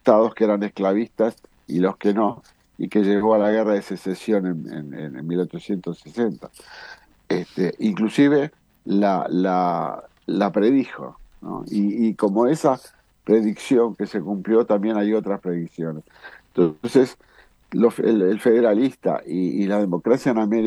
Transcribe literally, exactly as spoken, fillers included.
estados que eran esclavistas y los que no, y que llevó a la guerra de secesión en, en, en mil ochocientos sesenta. Este, inclusive la, la, la predijo, ¿no? Y, y como esa predicción que se cumplió, también hay otras predicciones. Entonces, los- el, el federalista y, y la democracia en América